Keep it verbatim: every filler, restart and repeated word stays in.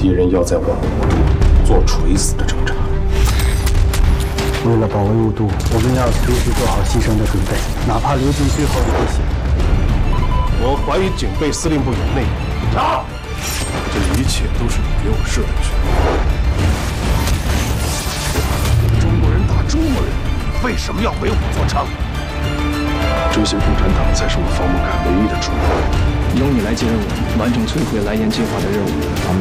敌人要在我国中做垂死的挣扎。 为了保卫雾都，我们要随时做好牺牲的准备，哪怕流尽最后一滴血。 我怀疑警备司令部有内应。打！这一切都是你给我设的局。中国人打中国人，为什么要为我作伥？追寻共产党才是我方木凯唯一的出路。 由你来接任务，完成摧毁蓝岩计划的任务。